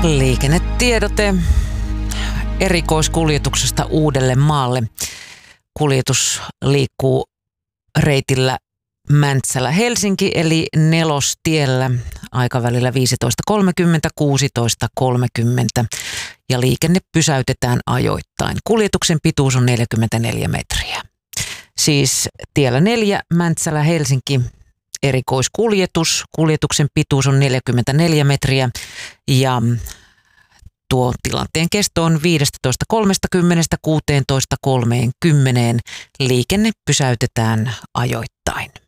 Liikennetiedote erikoiskuljetuksesta Uudellemaalle. Kuljetus liikkuu reitillä Mäntsälä-Helsinki eli Nelostiellä aikavälillä 15.30–16.30 ja liikenne pysäytetään ajoittain. Kuljetuksen pituus on 44 metriä. Siis tiellä 4 Mäntsälä-Helsinki erikoiskuljetus. Kuljetuksen pituus on 44 metriä ja tuo tilanteen kesto on 15.30–16.30. Liikenne pysäytetään ajoittain.